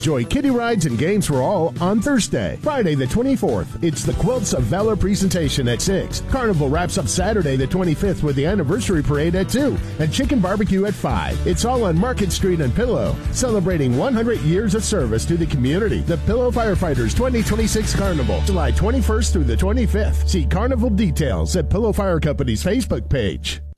Enjoy kiddie rides and games for all on Thursday. Friday the 24th, it's the Quilts of Valor presentation at 6. Carnival wraps up Saturday the 25th with the anniversary parade at 2 and chicken barbecue at 5. It's all on Market Street and Pillow, celebrating 100 years of service to the community. The Pillow Firefighters 2026 Carnival, July 21st through the 25th. See carnival details at Pillow Fire Company's Facebook page.